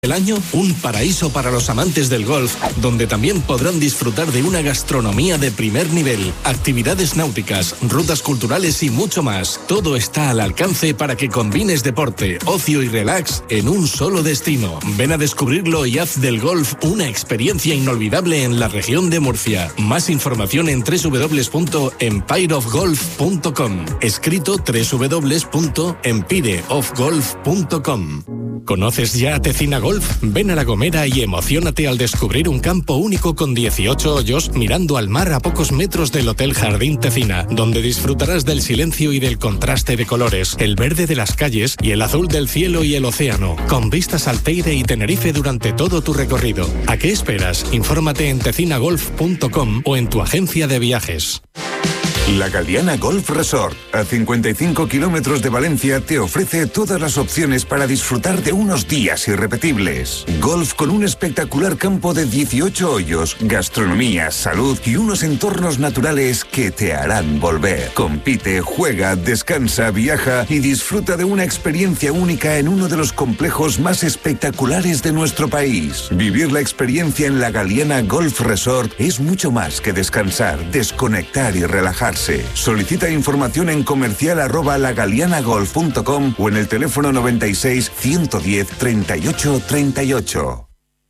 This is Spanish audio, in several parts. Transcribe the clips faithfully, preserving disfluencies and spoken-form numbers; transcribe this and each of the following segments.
El año, un paraíso para los amantes del golf, donde también podrán disfrutar de una gastronomía de primer nivel, actividades náuticas, rutas culturales y mucho más. Todo está al alcance para que combines deporte, ocio y relax en un solo destino. Ven a descubrirlo y haz del golf una experiencia inolvidable en la región de Murcia. Más información en doble u doble u doble u punto empire of golf punto com. Escrito doble u doble u doble u punto empire of golf punto com. ¿Conoces ya Tecina Golf? Ven a La Gomera y emociónate al descubrir un campo único con dieciocho hoyos mirando al mar a pocos metros del Hotel Jardín Tecina, donde disfrutarás del silencio y del contraste de colores, el verde de las calles y el azul del cielo y el océano, con vistas al Teide y Tenerife durante todo tu recorrido. ¿A qué esperas? Infórmate en tecina golf punto com o en tu agencia de viajes. La Galiana Golf Resort, a cincuenta y cinco kilómetros de Valencia, te ofrece todas las opciones para disfrutar de unos días irrepetibles. Golf con un espectacular campo de dieciocho hoyos, gastronomía, salud y unos entornos naturales que te harán volver. Compite, juega, descansa, viaja y disfruta de una experiencia única en uno de los complejos más espectaculares de nuestro país. Vivir la experiencia en la Galiana Golf Resort es mucho más que descansar, desconectar y relajar. Solicita información en comercial arroba lagalianagolf punto com o en el teléfono noventa y seis, ciento diez, treinta y ocho, treinta y ocho.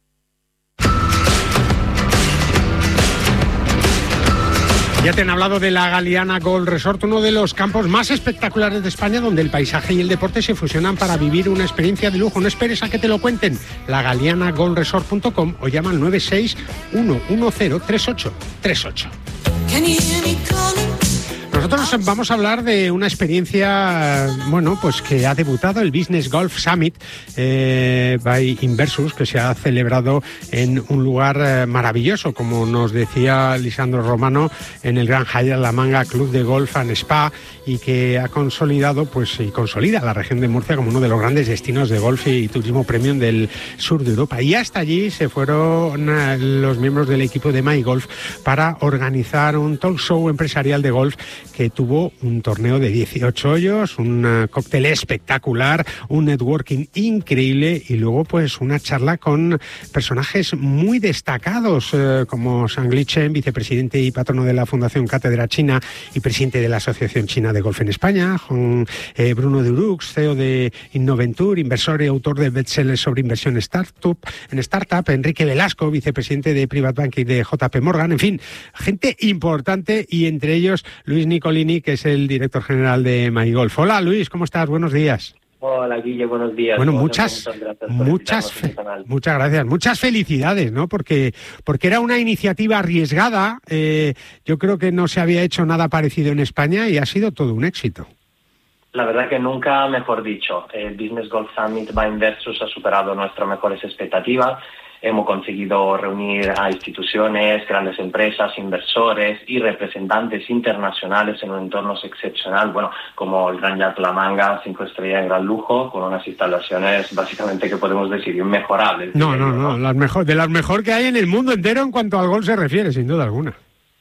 Ya te han hablado de la Galiana Golf Resort, uno de los campos más espectaculares de España, donde el paisaje y el deporte se fusionan para vivir una experiencia de lujo. No esperes a que te lo cuenten. la galiana golf resort punto com o llama al nueve seis uno uno cero tres ocho tres ocho. Nosotros vamos a hablar de una experiencia, bueno, pues que ha debutado el Business Golf Summit eh, by Inversus, que se ha celebrado en un lugar eh, maravilloso, como nos decía Lisandro Romano, en el Gran Hyatt La Manga Club de Golf and Spa, y que ha consolidado, pues, y consolida la región de Murcia como uno de los grandes destinos de golf y turismo premium del sur de Europa. Y hasta allí se fueron eh, los miembros del equipo de MyGolf para organizar un talk show empresarial de golf que tuvo un torneo de dieciocho hoyos, un uh, cóctel espectacular, un networking increíble y luego pues una charla con personajes muy destacados eh, como Shang-Li Chen, vicepresidente y patrono de la Fundación Cátedra China y presidente de la Asociación China de Golf en España, con eh, Bruno Durux, C E O de Innoventure, inversor y autor de bestseller sobre inversión startup, en startup, Enrique Velasco, vicepresidente de Private Banking de J P Morgan, en fin, gente importante, y entre ellos Luis Nicolini, que es el director general de MyGolf. Hola Luis, ¿cómo estás? Buenos días. Hola Guille, buenos días. Bueno, muchas, muchas, fe- muchas gracias, muchas felicidades, ¿no? Porque, porque era una iniciativa arriesgada. Eh, yo creo que no se había hecho nada parecido en España y ha sido todo un éxito. La verdad que nunca mejor dicho. El Business Golf Summit by Inversus ha superado nuestras mejores expectativas. Hemos conseguido reunir a instituciones, grandes empresas, inversores y representantes internacionales en un entorno excepcional, bueno, como el Gran Hyatt La Manga, cinco estrellas en gran lujo, con unas instalaciones básicamente que podemos decir inmejorables. No, no, no, las mejor, de las mejor que hay en el mundo entero en cuanto al golf se refiere, sin duda alguna.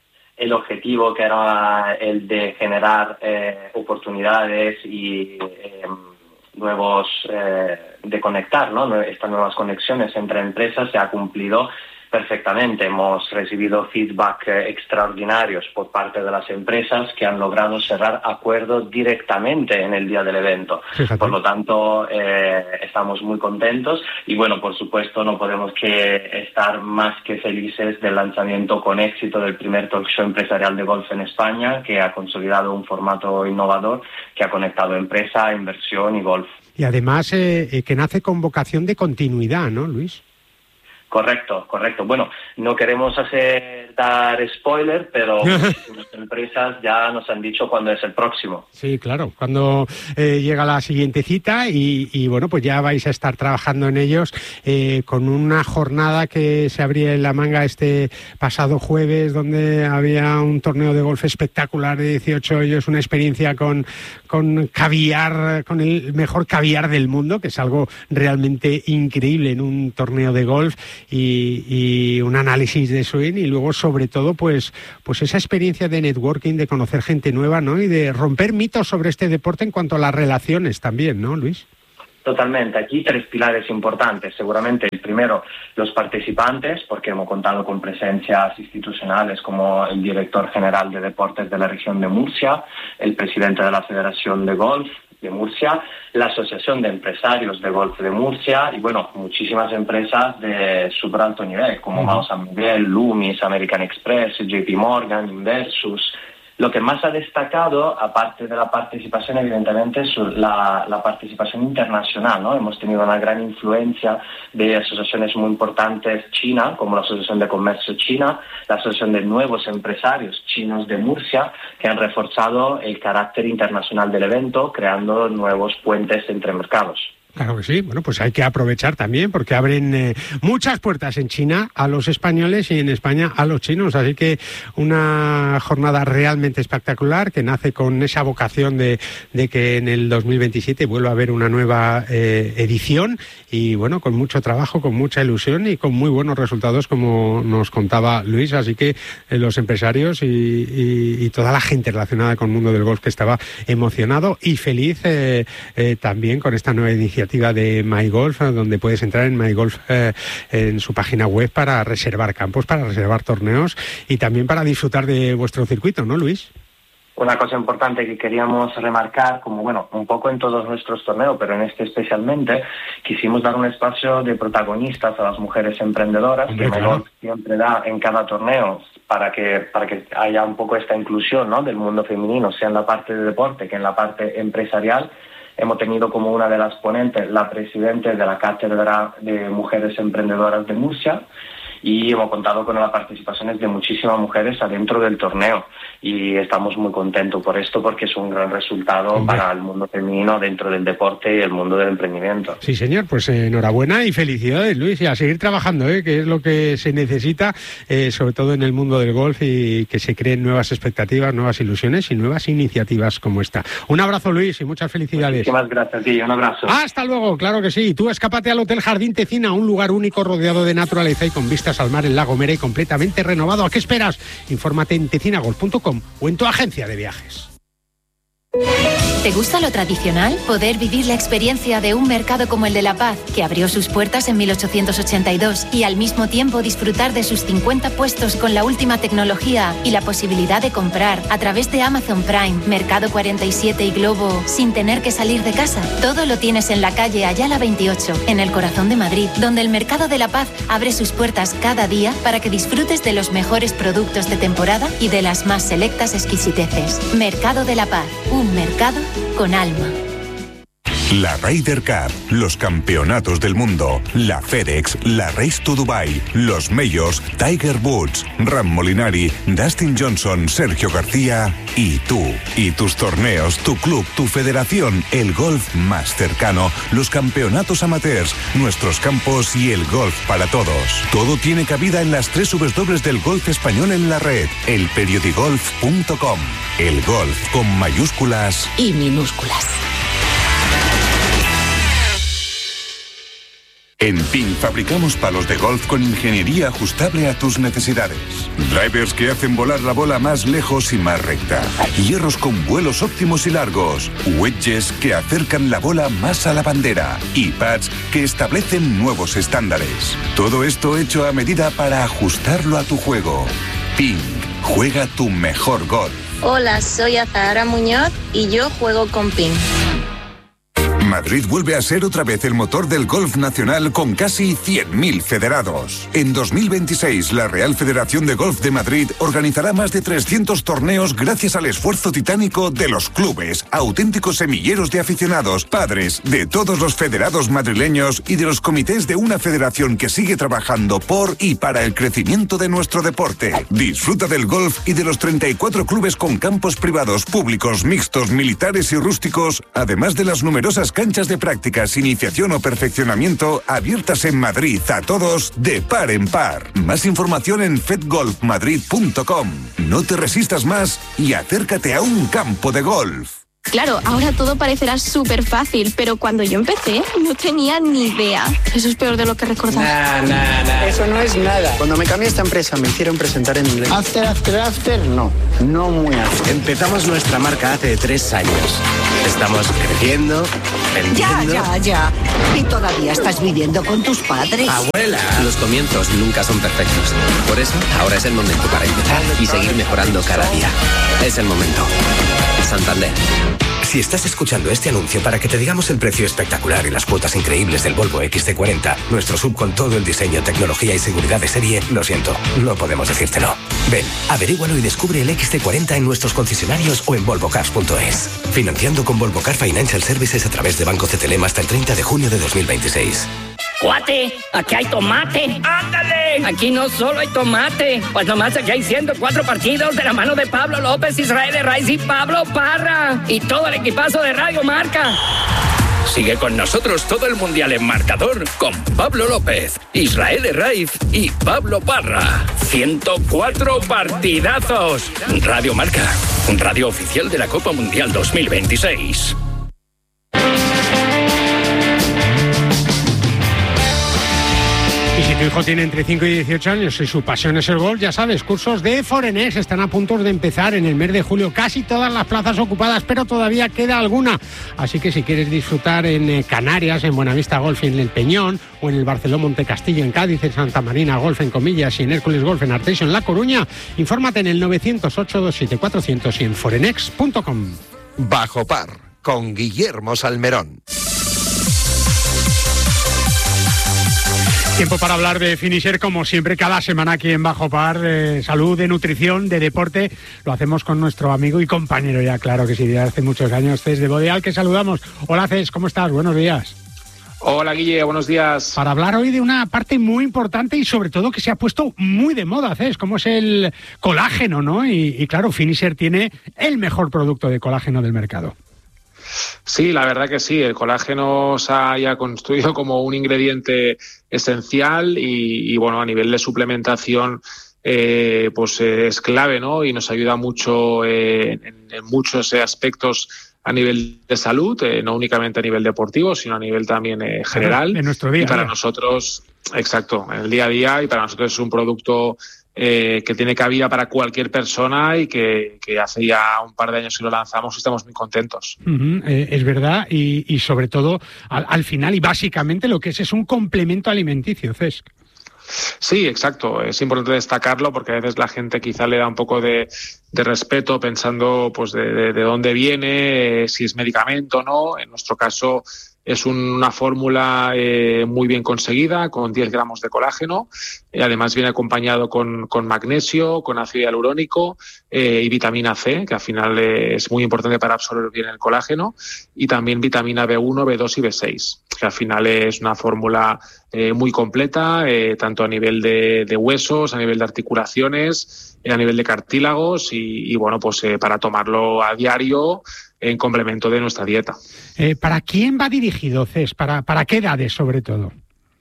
El objetivo, que era el de generar eh, oportunidades y eh, nuevos, eh, de conectar, ¿no? Estas nuevas conexiones entre empresas, se ha cumplido perfectamente. Hemos recibido feedback eh, extraordinarios por parte de las empresas que han logrado cerrar acuerdos directamente en el día del evento. Fíjate. Por lo tanto, eh, estamos muy contentos y, bueno, por supuesto, no podemos que estar más que felices del lanzamiento con éxito del primer talk show empresarial de golf en España, que ha consolidado un formato innovador que ha conectado empresa, inversión y golf. Y además eh, eh, que nace con vocación de continuidad, ¿no, Luis? Correcto, correcto. Bueno, no queremos hacer dar spoiler, pero las empresas ya nos han dicho cuándo es el próximo. Sí, claro, cuando eh, llega la siguiente cita y, y bueno, pues ya vais a estar trabajando en ellos eh, con una jornada que se abría en La Manga este pasado jueves, donde había un torneo de golf espectacular de dieciocho hoyos, una experiencia con, con caviar, con el mejor caviar del mundo, que es algo realmente increíble en un torneo de golf. Y, y un análisis de swing y luego sobre todo pues, pues esa experiencia de networking, de conocer gente nueva, ¿no? Y de romper mitos sobre este deporte en cuanto a las relaciones también, ¿no, Luis? Totalmente. Aquí tres pilares importantes. Seguramente el primero, los participantes, porque hemos contado con presencias institucionales como el director general de deportes de la región de Murcia, el presidente de la Federación de Golf de Murcia, la Asociación de Empresarios de Golf de Murcia y, bueno, muchísimas empresas de súper alto nivel, como Mao San Miguel, Loomis, American Express, J P Morgan, Inversus. Lo que más ha destacado, aparte de la participación, evidentemente, es la, la participación internacional, ¿no? Hemos tenido una gran influencia de asociaciones muy importantes China, como la Asociación de Comercio China, la Asociación de Nuevos Empresarios Chinos de Murcia, que han reforzado el carácter internacional del evento, creando nuevos puentes entre mercados. Claro que sí, bueno, pues hay que aprovechar también porque abren eh, muchas puertas en China a los españoles y en España a los chinos, así que una jornada realmente espectacular que nace con esa vocación de, de que en el dos mil veintisiete vuelva a haber una nueva eh, edición y bueno, con mucho trabajo, con mucha ilusión y con muy buenos resultados como nos contaba Luis, así que eh, los empresarios y, y, y toda la gente relacionada con el mundo del golf que estaba emocionado y feliz eh, eh, también con esta nueva iniciativa de MyGolf, donde puedes entrar en MyGolf eh, en su página web para reservar campos, para reservar torneos y también para disfrutar de vuestro circuito, ¿no, Luis? Una cosa importante que queríamos remarcar, como bueno, un poco en todos nuestros torneos, pero en este especialmente, quisimos dar un espacio de protagonistas a las mujeres emprendedoras, Hombre, que claro. MyGolf siempre da en cada torneo para que para que haya un poco esta inclusión, ¿no?, del mundo femenino, sea en la parte de deporte que en la parte empresarial. Hemos tenido como una de las ponentes la presidenta de la Cátedra de Mujeres Emprendedoras de Murcia y hemos contado con las participaciones de muchísimas mujeres adentro del torneo y estamos muy contentos por esto porque es un gran resultado Hombre. para el mundo femenino dentro del deporte y el mundo del emprendimiento. Sí, señor, pues eh, enhorabuena y felicidades, Luis, y a seguir trabajando, ¿eh? que es lo que se necesita, eh, sobre todo en el mundo del golf y que se creen nuevas expectativas, nuevas ilusiones y nuevas iniciativas como esta. Un abrazo, Luis, y muchas felicidades. Muchísimas gracias, tío, un abrazo. Hasta luego, claro que sí. Tú escápate al Hotel Jardín Tecina, un lugar único rodeado de naturaleza y con vistas al mar en La Gomera y completamente renovado. ¿A qué esperas? Infórmate en tecinagolf punto com o en tu agencia de viajes. ¿Te gusta lo tradicional? Poder vivir la experiencia de un mercado como el de La Paz, que abrió sus puertas en mil ochocientos ochenta y dos, y al mismo tiempo disfrutar de sus cincuenta puestos con la última tecnología y la posibilidad de comprar a través de Amazon Prime, Mercado cuarenta y siete y Globo sin tener que salir de casa. Todo lo tienes en la calle Ayala veintiocho, en el corazón de Madrid, donde el Mercado de La Paz abre sus puertas cada día para que disfrutes de los mejores productos de temporada y de las más selectas exquisiteces. Mercado de La Paz, un mercado con alma. La Ryder Cup, los campeonatos del mundo, la FedEx, la Race to Dubai, los Majors, Tiger Woods, Ram Molinari, Dustin Johnson, Sergio García y tú. Y tus torneos, tu club, tu federación, el golf más cercano, los campeonatos amateurs, nuestros campos y el golf para todos. Todo tiene cabida en las tres W del golf español en la red, el periodigolf punto com. El golf con mayúsculas y minúsculas. En Ping fabricamos palos de golf con ingeniería ajustable a tus necesidades. Drivers que hacen volar la bola más lejos y más recta. Hierros con vuelos óptimos y largos. Wedges que acercan la bola más a la bandera. Y pads que establecen nuevos estándares. Todo esto hecho a medida para ajustarlo a tu juego. Ping, juega tu mejor golf. Hola, soy Azahara Muñoz y yo juego con Ping. Madrid vuelve a ser otra vez el motor del golf nacional con casi cien mil federados. En dos mil veintiséis, la Real Federación de Golf de Madrid organizará más de trescientos torneos gracias al esfuerzo titánico de los clubes, auténticos semilleros de aficionados, padres, de todos los federados madrileños y de los comités de una federación que sigue trabajando por y para el crecimiento de nuestro deporte. Disfruta del golf y de los treinta y cuatro clubes con campos privados, públicos, mixtos, militares y rústicos, además de las numerosas canchas de prácticas, iniciación o perfeccionamiento abiertas en Madrid a todos de par en par. Más información en fed golf madrid punto com. No te resistas más y acércate a un campo de golf. Claro, ahora todo parecerá súper fácil, pero cuando yo empecé no tenía ni idea. Eso es peor de lo que recordaba. Nah, nah, nah. Eso no es nada. Cuando me cambié a esta empresa me hicieron presentar en inglés. After, after, after, no. No muy after. Empezamos nuestra marca hace tres años. Estamos creciendo, vendiendo... Ya, ya, ya. ¿Y todavía estás viviendo con tus padres? ¡Abuela! Los comienzos nunca son perfectos. Por eso, ahora es el momento para empezar y seguir mejorando cada día. Es el momento. Santander. Si estás escuchando este anuncio para que te digamos el precio espectacular y las cuotas increíbles del Volvo equis ce cuarenta, nuestro sub con todo el diseño, tecnología y seguridad de serie, lo siento, no podemos decírtelo. Ven, averígualo y descubre el equis ce cuarenta en nuestros concesionarios o en volvo cars punto es. Financiando con Volvo Car Financial Services a través de Banco C T L M hasta el treinta de junio de dos mil veintiséis. ¡Cuate! ¡Aquí hay tomate! ¡Ándale! Aquí no solo hay tomate, pues nomás aquí hay ciento cuatro partidos de la mano de Pablo López, Israel Herraiz y Pablo Parra. Y todo el equipazo de Radio Marca. Sigue con nosotros todo el Mundial en marcador con Pablo López, Israel Herraiz y Pablo Parra. ciento cuatro partidazos. Radio Marca, radio oficial de la Copa Mundial dos mil veintiséis. Y si tu hijo tiene entre cinco y dieciocho años y su pasión es el golf, ya sabes, cursos de Forenex están a punto de empezar en el mes de julio. Casi todas las plazas ocupadas, pero todavía queda alguna. Así que si quieres disfrutar en Canarias, en Buenavista Golf en el Peñón, o en el Barceló Montecastillo en Cádiz, en Santa Marina Golf en Comillas y en Hércules Golf en Artesio en La Coruña, infórmate en el nueve cero ocho, dos siete cuatro cero cero y en forenex punto com. Bajo Par, con Guillermo Salmerón. Tiempo para hablar de Finisher, como siempre, cada semana aquí en Bajo Par, de salud, de nutrición, de deporte. Lo hacemos con nuestro amigo y compañero, ya claro que sí, de hace muchos años, Cés de Bodeal, que saludamos. Hola, Cés, ¿cómo estás? Buenos días. Hola, Guille, buenos días. Para hablar hoy de una parte muy importante y sobre todo que se ha puesto muy de moda, Cés, como es el colágeno, ¿no? Y, y claro, Finisher tiene el mejor producto de colágeno del mercado. Sí, la verdad que sí, el colágeno se ha ya construido como un ingrediente esencial y, y bueno, a nivel de suplementación eh, pues eh, es clave, ¿no? Y nos ayuda mucho eh, en, en muchos aspectos a nivel de salud, eh, no únicamente a nivel deportivo, sino a nivel también eh, general. En nuestro día. Y para ¿no? nosotros, exacto, en el día a día, y para nosotros es un producto Eh, que tiene cabida para cualquier persona y que, que hace ya un par de años que lo lanzamos y estamos muy contentos. Uh-huh, eh, es verdad, y, y sobre todo al, al final y básicamente lo que es es un complemento alimenticio, Cesc. Sí, exacto. Es importante destacarlo porque a veces la gente quizá le da un poco de, de respeto pensando pues de, de, de dónde viene, eh, si es medicamento o no. En nuestro caso es una fórmula eh, muy bien conseguida, con diez gramos de colágeno. Eh, además viene acompañado con, con magnesio, con ácido hialurónico eh, y vitamina C, que al final eh, es muy importante para absorber bien el colágeno. Y también vitamina B uno, B dos y B seis, que al final es una fórmula eh, muy completa, eh, tanto a nivel de, de huesos, a nivel de articulaciones, eh, a nivel de cartílagos y, y bueno, pues eh, para tomarlo a diario en complemento de nuestra dieta. Eh, ¿Para quién va dirigido, Cés? ¿Para, para qué edades, sobre todo?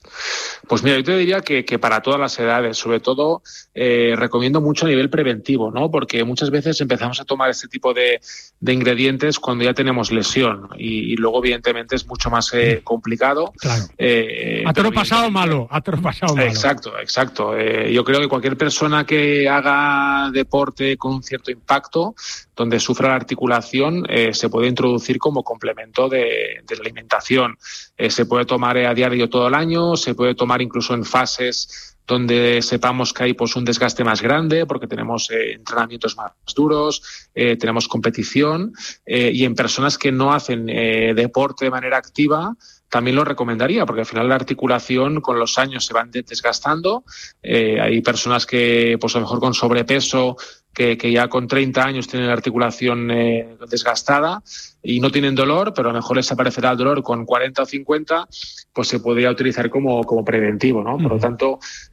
Pues mira, yo te diría que, que para todas las edades, sobre todo eh, recomiendo mucho a nivel preventivo, ¿no? Porque muchas veces empezamos a tomar este tipo de, de ingredientes cuando ya tenemos lesión y, y luego evidentemente es mucho más eh, complicado. Claro. Eh, a toro pasado malo, a toro pasado malo. Exacto, exacto. Eh, yo creo que cualquier persona que haga deporte con un cierto impacto, donde sufra la articulación, eh, se puede introducir como complemento de, de la alimentación. Eh, se puede tomar a diario todo el año, se puede tomar incluso en fases donde sepamos que hay pues un desgaste más grande porque tenemos eh, entrenamientos más duros, eh, tenemos competición eh, y en personas que no hacen eh, deporte de manera activa también lo recomendaría porque al final la articulación con los años se van desgastando. Eh, hay personas que pues a lo mejor con sobrepeso que, que ya con treinta años tienen la articulación eh, desgastada y no tienen dolor, pero a lo mejor les aparecerá el dolor con cuarenta o cincuenta, pues se podría utilizar como, como preventivo, ¿no? Uh-huh. Por lo tanto,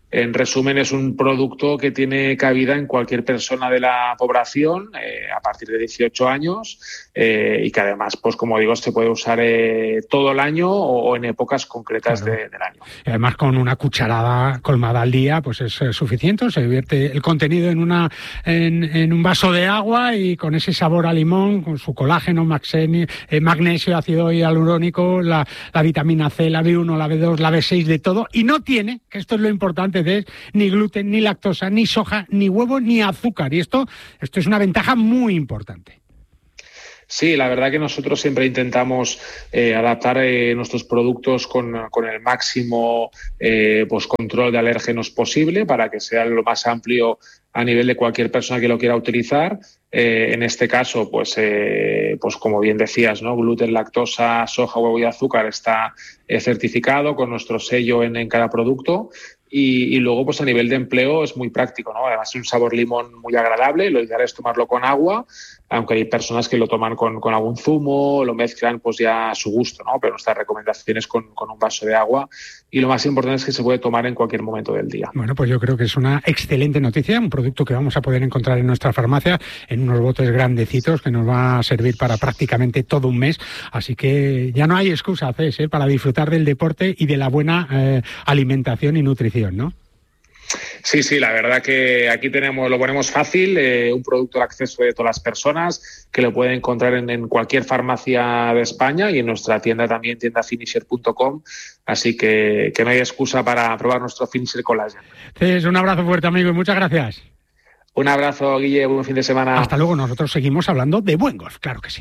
En resumen, es un producto que tiene cabida en cualquier persona de la población eh, a partir de dieciocho años eh, y que además, pues como digo, se puede usar eh, todo el año o, o en épocas concretas claro. de, del año. Y además, con una cucharada colmada al día, pues es eh, suficiente. Se vierte el contenido en una en, en un vaso de agua y con ese sabor a limón, con su colágeno, maxenio, eh, magnesio, ácido hialurónico, la, la vitamina C, la B uno, la B dos, la B seis, de todo. Y no tiene, que esto es lo importante, de ni gluten, ni lactosa, ni soja, ni huevo, ni azúcar. Y esto, esto es una ventaja muy importante. Sí, la verdad que nosotros siempre intentamos eh, adaptar eh, nuestros productos con, con el máximo eh, pues, control de alérgenos posible para que sea lo más amplio a nivel de cualquier persona que lo quiera utilizar. Eh, en este caso, pues, eh, pues como bien decías, ¿no? Gluten, lactosa, soja, huevo y azúcar está eh, certificado con nuestro sello en, en cada producto. Y, y luego, pues a nivel de empleo es muy práctico, ¿no? Además es un sabor limón muy agradable, lo ideal es tomarlo con agua, aunque hay personas que lo toman con, con algún zumo, lo mezclan pues ya a su gusto, ¿no? Pero nuestra recomendación es con, con un vaso de agua y lo más importante es que se puede tomar en cualquier momento del día. Bueno, pues yo creo que es una excelente noticia, un producto que vamos a poder encontrar en nuestra farmacia en unos botes grandecitos que nos va a servir para prácticamente todo un mes, así que ya no hay excusa, Cés, ¿eh? para disfrutar del deporte y de la buena eh, alimentación y nutrición, ¿no? Sí, sí, la verdad que aquí tenemos, lo ponemos fácil, eh, un producto de acceso de todas las personas que lo pueden encontrar en, en cualquier farmacia de España y en nuestra tienda también, tienda finisher punto com, así que, que no hay excusa para probar nuestro Finisher Collagen. Es un abrazo fuerte, amigo, y muchas gracias. Un abrazo, Guille, buen fin de semana. Hasta luego, nosotros seguimos hablando de buen golf, claro que sí.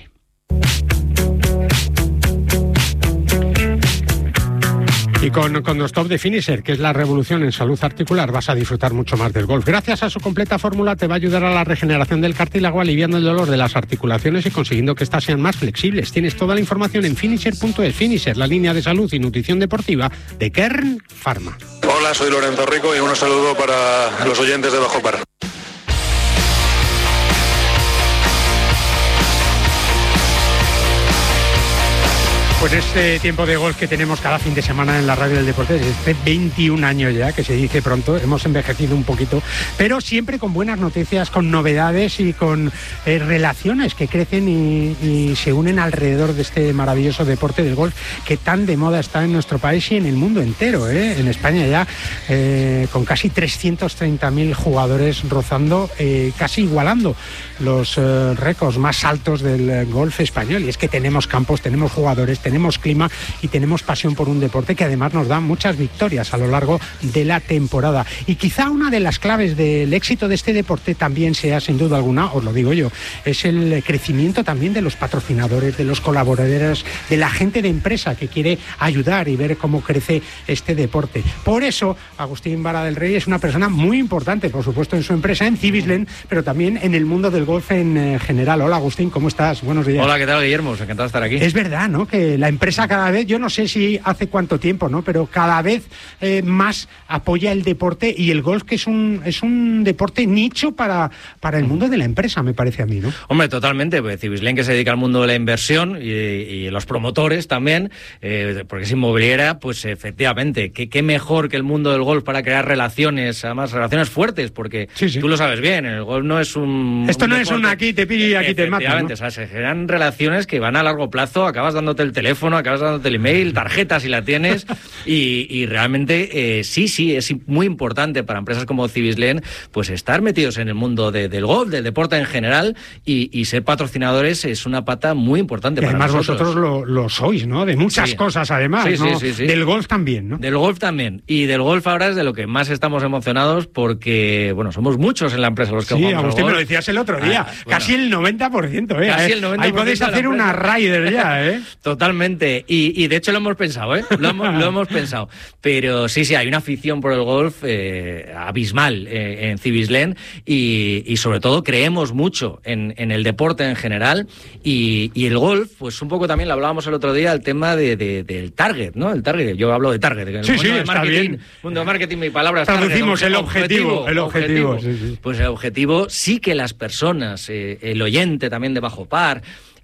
Y con, con Dostop de Finisher, que es la revolución en salud articular, vas a disfrutar mucho más del golf. Gracias a su completa fórmula te va a ayudar a la regeneración del cartílago, aliviando el dolor de las articulaciones y consiguiendo que éstas sean más flexibles. Tienes toda la información en finisher punto es. Finisher, la línea de salud y nutrición deportiva de Kern Pharma. Hola, soy Lorenzo Rico y un saludo para los oyentes de Bajo Par. Pues este tiempo de golf que tenemos cada fin de semana en la radio del deporte, desde veintiún años ya, que se dice pronto, hemos envejecido un poquito, pero siempre con buenas noticias, con novedades y con eh, relaciones que crecen y, y se unen alrededor de este maravilloso deporte del golf que tan de moda está en nuestro país y en el mundo entero, ¿eh? En España ya eh, con casi trescientos treinta mil jugadores rozando, eh, casi igualando los eh, récords más altos del eh, golf español. Y es que tenemos campos, tenemos jugadores, tenemos clima y tenemos pasión por un deporte que además nos da muchas victorias a lo largo de la temporada. Y quizá una de las claves del éxito de este deporte también sea, sin duda alguna, os lo digo yo, es el crecimiento también de los patrocinadores, de los colaboradores, de la gente de empresa que quiere ayudar y ver cómo crece este deporte. Por eso, Agustín Vara del Rey es una persona muy importante, por supuesto, en su empresa, en Civislen, pero también en el mundo del golf en general. Hola, Agustín, ¿cómo estás? Buenos días. Hola, ¿qué tal, Guillermo? Encantado de estar aquí. Es verdad, ¿no?, que la empresa cada vez, yo no sé si hace cuánto tiempo, ¿no?, pero cada vez eh, más apoya el deporte y el golf, que es un es un deporte nicho para, para el mundo de la empresa, me parece a mí, ¿no? Hombre, totalmente, pues Civislen, que se dedica al mundo de la inversión y, y los promotores también, eh, porque es inmobiliaria, pues efectivamente, ¿qué, qué mejor que el mundo del golf para crear relaciones, además relaciones fuertes, porque sí, sí. tú lo sabes bien, el golf no es un... Esto un no deporte, es un aquí te pillo y aquí te mato, ¿no? O sea, se generan relaciones que van a largo plazo, acabas dándote el teléfono, acabas dándote el email, tarjeta si la tienes, y, y realmente eh, sí, sí, es muy importante para empresas como Civislen, pues estar metidos en el mundo de, del golf, del deporte en general, y, y ser patrocinadores es una pata muy importante y para además nosotros. vosotros lo, lo sois, ¿no? De muchas sí. cosas, además, sí, ¿no? sí, sí, sí. Del golf también, ¿no? Del golf también. Y del golf ahora es de lo que más estamos emocionados porque, bueno, somos muchos en la empresa los que sí, jugamos Agustín, al golf. me lo decías el otro día. Ah, bueno. Casi el noventa por ciento, ¿eh? Casi el noventa por ciento. Ahí podéis hacer una Raider ya, ¿eh? Totalmente. Y, y de hecho lo hemos pensado, ¿eh? Lo hemos, lo hemos pensado. Pero sí, sí, hay una afición por el golf eh, abismal eh, en Civislen y, y sobre todo creemos mucho en, en el deporte en general y, y el golf, pues un poco también lo hablábamos el otro día, el tema de, de, del target, ¿no? El target, yo hablo de target. En el sí, mundo sí, de está marketing, bien. Mundo de marketing, mi palabra es traducimos target, el objetivo, objetivo, el objetivo. objetivo. Sí, sí. Pues el objetivo sí que las personas, eh, el oyente también de Bajo Par,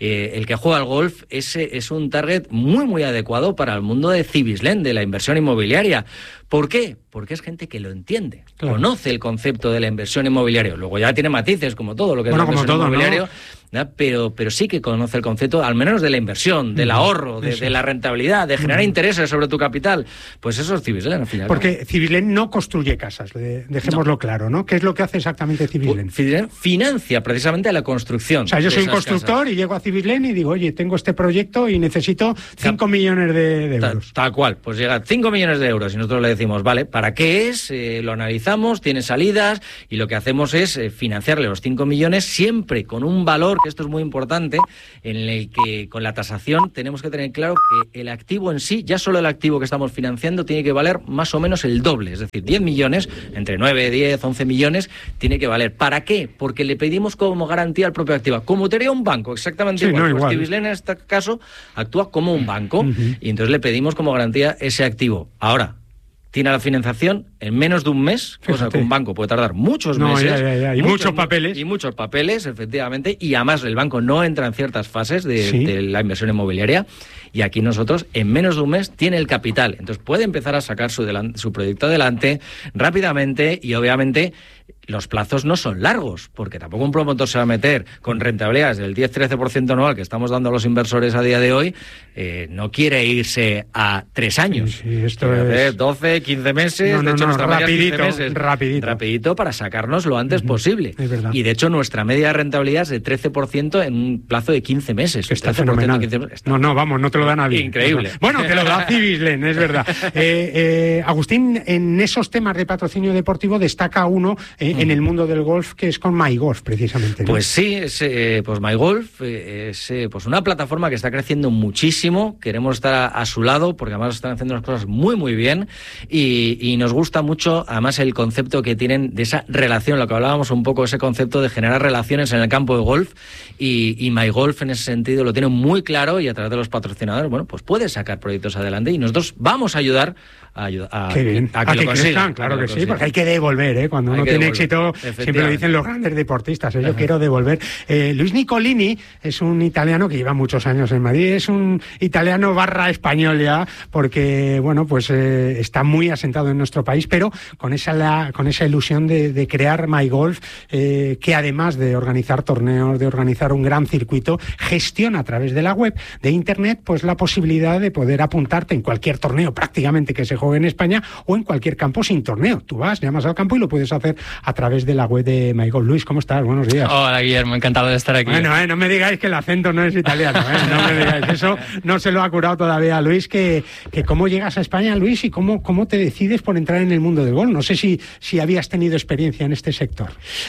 eh, el que juega al golf es, es un target muy, muy adecuado para el mundo de Cibislen, de la inversión inmobiliaria. ¿Por qué? Porque es gente que lo entiende, claro. Conoce el concepto de la inversión inmobiliaria. Luego ya tiene matices, como todo lo que bueno, es la inversión todo, inmobiliaria, ¿no? Pero, pero sí que conoce el concepto, al menos de la inversión, del ahorro, de, de la rentabilidad, de generar uh-huh. intereses sobre tu capital. Pues eso es Cibislen, al final. Porque ¿no? Cibislen no construye casas, dejémoslo no. claro, ¿no? ¿Qué es lo que hace exactamente Cibislen? Pues Cibislen financia precisamente la construcción. O sea, yo soy un constructor casas. Y llego a Cibislen y digo, oye, tengo este proyecto y necesito cinco millones de, de euros. Tal, tal cual, pues llegan cinco millones de euros y nosotros le decimos, vale, ¿para qué es? Eh, lo analizamos, tiene salidas y lo que hacemos es eh, financiarle los cinco millones siempre con un valor, que esto es muy importante, en el que con la tasación tenemos que tener claro que el activo en sí, ya solo el activo que estamos financiando, tiene que valer más o menos el doble, es decir, diez millones, entre nueve, diez, once millones, tiene que valer. ¿Para qué? Porque le pedimos como garantía al propio activo, como te haría un banco, exactamente sí, igual. No, pues igual. Cibislen en este caso actúa como un banco uh-huh. y entonces le pedimos como garantía ese activo. Ahora, tiene la financiación en menos de un mes, Fíjate. cosa que un banco puede tardar muchos no, meses. Ya, ya, ya. Y muchos, muchos papeles. Y muchos papeles, efectivamente. Y además el banco no entra en ciertas fases de, ¿Sí? de la inversión inmobiliaria. Y aquí nosotros, en menos de un mes, tiene el capital. Entonces puede empezar a sacar su, delan- su proyecto adelante rápidamente y obviamente los plazos no son largos, porque tampoco un promotor se va a meter con rentabilidades del diez a trece por ciento anual que estamos dando a los inversores a día de hoy, eh, no quiere irse a tres años. Sí, sí, esto es... doce, quince meses, no, no, de hecho no, nuestra rapidito, media es quince meses. Rapidito. Rapidito para sacarnos lo antes uh-huh. posible. Es verdad. Y de hecho nuestra media de rentabilidad es de trece por ciento en un plazo de quince meses. Que está fenomenal. quince por ciento, está... No, no, vamos, no te lo da nadie. Increíble. Bueno, te lo da Cibislen, es verdad. Eh, eh, Agustín, en esos temas de patrocinio deportivo destaca uno eh, uh-huh. en el mundo del golf, que es con MyGolf, precisamente, ¿no? Pues sí, es, eh, pues MyGolf eh, es eh, pues una plataforma que está creciendo muchísimo. Queremos estar a, a su lado porque además están haciendo las cosas muy, muy bien y, y nos gusta mucho además el concepto que tienen de esa relación, lo que hablábamos un poco, ese concepto de generar relaciones en el campo de golf y, y MyGolf en ese sentido lo tiene muy claro y a través de los patrocinadores, bueno, pues puede sacar proyectos adelante y nosotros vamos a ayudar a, a, Qué bien. a que a lo que consigan. Crezcan, claro que, que sí, porque hay que devolver, ¿eh? Cuando hay uno tiene éxito, siempre lo dicen los grandes deportistas, ¿eh? Yo quiero devolver. Eh, Luis Nicolini es un italiano que lleva muchos años en Madrid, es un italiano barra español ya, porque, bueno, pues eh, está muy asentado en nuestro país, pero con esa, la, con esa ilusión de, de crear MyGolf, eh, que además de organizar torneos, de organizar un gran circuito, gestiona a través de la web de internet, pues la posibilidad de poder apuntarte en cualquier torneo prácticamente que se juegue en España o en cualquier campo sin torneo. Tú vas, llamas al campo y lo puedes hacer a través de la web de MyGolf. Luis, ¿cómo estás? Buenos días. Hola, Guillermo, encantado de estar aquí. Bueno, eh, no me digáis que el acento no es italiano, eh, no me digáis eso, no se lo ha curado todavía Luis, que, que cómo llegas a España, Luis, y cómo, cómo te decides por entrar en el mundo del golf. No sé si, si habías tenido experiencia en este sector.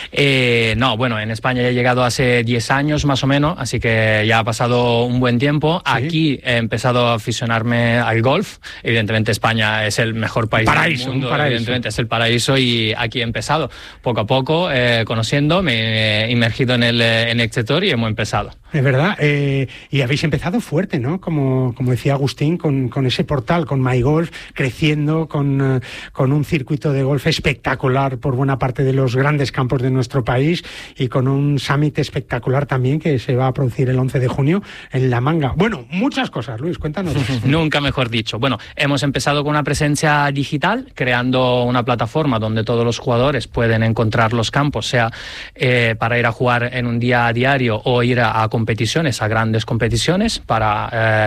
Eh, no, bueno, en España ya he llegado hace diez años más o menos, así que ya ha pasado un buen tiempo. ¿Sí? Aquí he empezado a aficionarme al golf. Evidentemente España es el mejor país paraíso, del mundo, un paraíso. Evidentemente es el paraíso y aquí he empezado poco a poco, eh, conociendo, me he inmergido en el, en el sector y hemos empezado. Es verdad, eh, y habéis empezado fuerte, ¿no? Como, como decía Agustín, con, con ese portal, con MyGolf, creciendo, con, con un circuito de golf espectacular por buena parte de los grandes campos de nuestro país y con un summit espectacular también que se va a producir el once de junio en La Manga. Bueno, muchas cosas, Luis, cuéntanos. Nunca mejor dicho. Bueno, hemos empezado con una presencia digital, creando una plataforma donde todos los jugadores pueden encontrar los campos, sea eh, para ir a jugar en un día a diario o ir a, a competiciones, a grandes competiciones, para